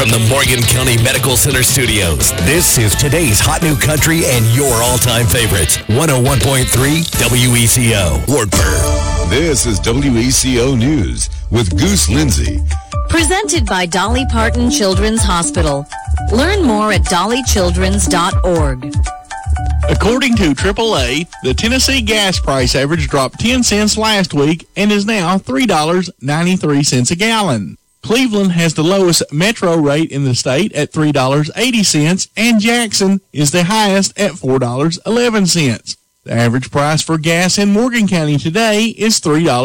From the Morgan County Medical Center studios, this is today's hot new country and your all-time favorites. 101.3 WECO, Wartburg. This is WECO News with Goose Lindsay. Presented by Dolly Parton Children's Hospital. Learn more at dollychildrens.org. According to AAA, the Tennessee gas price average dropped 10 cents last week and is now $3.93 a gallon. Cleveland has the lowest metro rate in the state at $3.80, and Jackson is the highest at $4.11. The average price for gas in Morgan County today is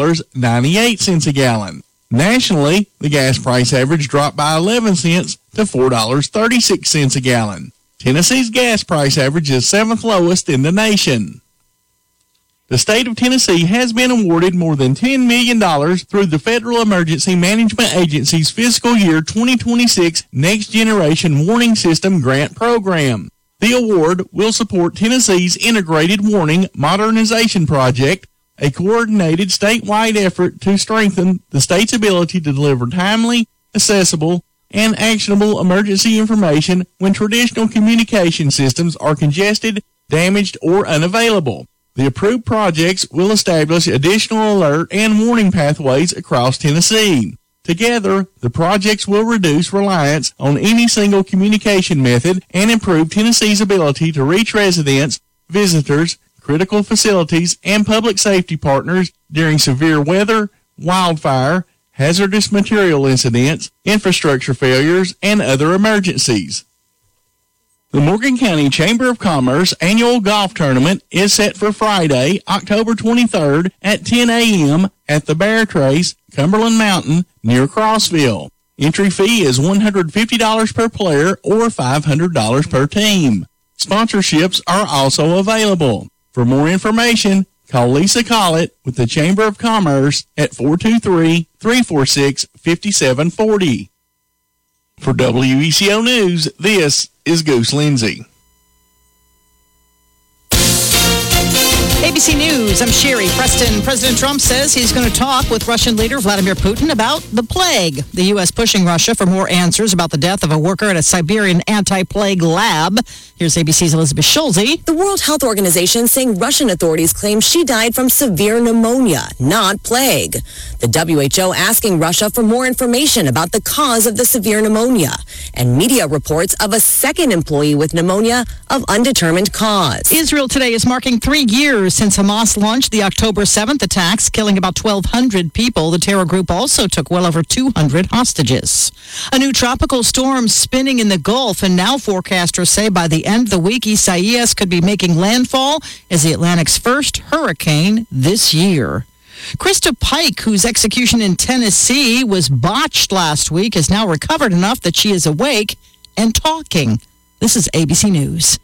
$3.98 a gallon. Nationally, the gas price average dropped by 11 cents to $4.36 a gallon. Tennessee's gas price average is 7th lowest in the nation. The state of Tennessee has been awarded more than $10 million through the Federal Emergency Management Agency's fiscal year 2026 Next Generation Warning System Grant Program. The award will support Tennessee's Integrated Warning Modernization Project, a coordinated statewide effort to strengthen the state's ability to deliver timely, accessible, and actionable emergency information when traditional communication systems are congested, damaged, or unavailable. The approved projects will establish additional alert and warning pathways across Tennessee. Together, the projects will reduce reliance on any single communication method and improve Tennessee's ability to reach residents, visitors, critical facilities, and public safety partners during severe weather, wildfire, hazardous material incidents, infrastructure failures, and other emergencies. The Morgan County Chamber of Commerce annual golf tournament is set for Friday, October 23rd at 10 a.m. at the Bear Trace, Cumberland Mountain, near Crossville. Entry fee is $150 per player or $500 per team. Sponsorships are also available. For more information, call Lisa Collett with the Chamber of Commerce at 423-346-5740. For WECO News, this is Goose Lindsay. ABC News, I'm Sherry Preston. President Trump says he's going to talk with Russian leader Vladimir Putin about the plague. The U.S. pushing Russia for more answers about the death of a worker at a Siberian anti-plague lab. Here's ABC's Elizabeth Schulze. The World Health Organization saying Russian authorities claim she died from severe pneumonia, not plague. The WHO asking Russia for more information about the cause of the severe pneumonia. And media reports of a second employee with pneumonia of undetermined cause. Israel today is marking 3 years since Hamas launched the October 7th attacks, killing about 1,200 people. The terror group also took well over 200 hostages. A new tropical storm spinning in the Gulf, and now forecasters say by the end of the week, Isaias could be making landfall as the Atlantic's first hurricane this year. Krista Pike, whose execution in Tennessee was botched last week, has now recovered enough that she is awake and talking. This is ABC News.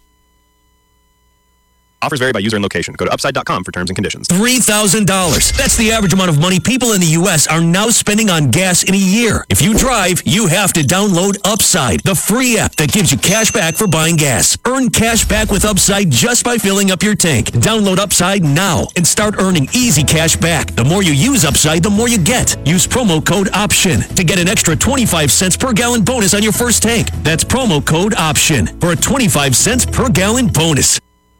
Offers vary by user and location. Go to upside.com for terms and conditions. $3,000. That's the average amount of money people in the U.S. are now spending on gas in a year. If you drive, you have to download Upside, the free app that gives you cash back for buying gas. Earn cash back with Upside just by filling up your tank. Download Upside now and start earning easy cash back. The more you use Upside, the more you get. Use promo code OPTION to get an extra 25 cents per gallon bonus on your first tank. That's promo code OPTION for a 25 cents per gallon bonus.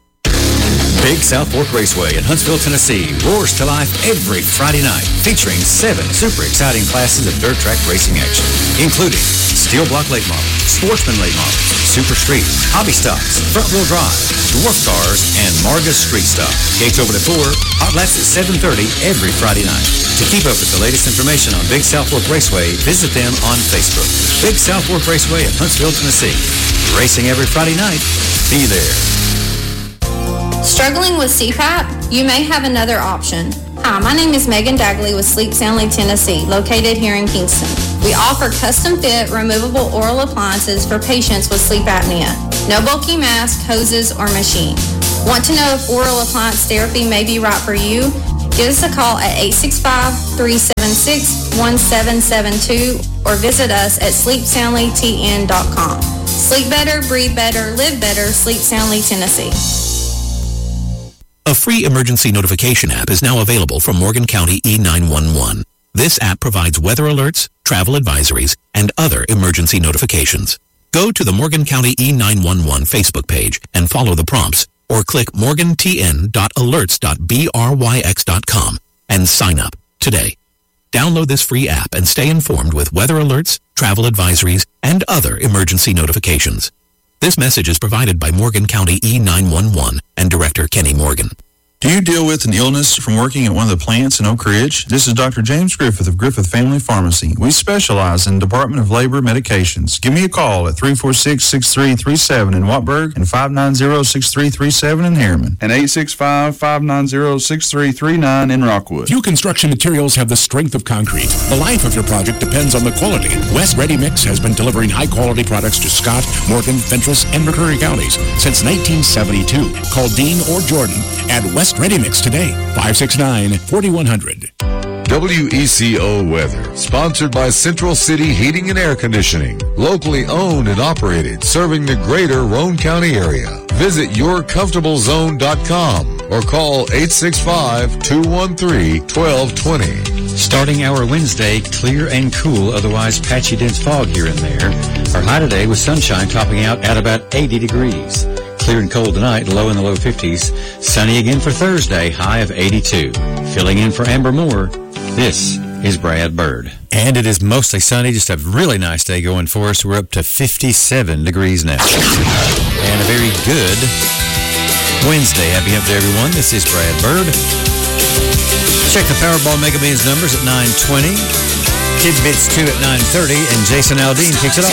Big South Fork Raceway in Huntsville, Tennessee roars to life every Friday night, featuring 7 super exciting classes of dirt track racing action, including steel block late model, sportsman late model, super street, hobby stocks, front wheel drive, dwarf cars, and Marga street stock. Gates open at 4, hot laps at 7:30 every Friday night. To keep up with the latest information on Big South Fork Raceway, visit them on Facebook. Big South Fork Raceway in Huntsville, Tennessee. Racing every Friday night. Be there. Struggling with CPAP? You may have another option. Hi, my name is Megan Dagley with Sleep Soundly Tennessee, located here in Kingston. We offer custom-fit, removable oral appliances for patients with sleep apnea. No bulky mask, hoses, or machine. Want to know if oral appliance therapy may be right for you? Give us a call at 865-376-1772 or visit us at sleepsoundlytn.com. Sleep better, breathe better, live better, Sleep Soundly Tennessee. A free emergency notification app is now available from Morgan County E911. This app provides weather alerts, travel advisories, and other emergency notifications. Go to the Morgan County E911 Facebook page and follow the prompts, or click morgantn.alerts.bryx.com and sign up today. Download this free app and stay informed with weather alerts, travel advisories, and other emergency notifications. This message is provided by Morgan County E911 and Director Kenny Morgan. Do you deal with an illness from working at one of the plants in Oak Ridge? This is Dr. James Griffith of Griffith Family Pharmacy. We specialize in Department of Labor medications. Give me a call at 346-6337 in Wattsburg and 590-6337 in Harriman and 865-590-6339 in Rockwood. Few construction materials have the strength of concrete. The life of your project depends on the quality. West Ready Mix has been delivering high-quality products to Scott, Morgan, Fentress, and McCreary counties since 1972. Call Dean or Jordan at West Ready Mix today, 569-4100. WECO Weather, sponsored by Central City Heating and Air Conditioning, locally owned and operated, serving the greater Roane County area. Visit yourcomfortablezone.com or call 865-213-1220. Starting our Wednesday, clear and cool, otherwise patchy dense fog here and there. Our high today with sunshine topping out at about 80 degrees. Clear and cold tonight, low in the low 50s. Sunny again for Thursday, high of 82. Filling in for Amber Moore, this is Brad Bird. And it is mostly sunny, just a really nice day going for us. We're up to 57 degrees now. And a very good Wednesday. Happy up to everyone. This is Brad Bird. Check the Powerball Mega Millions numbers at 9:20. Tidbits 2 at 9:30, and Jason Aldean kicks it off.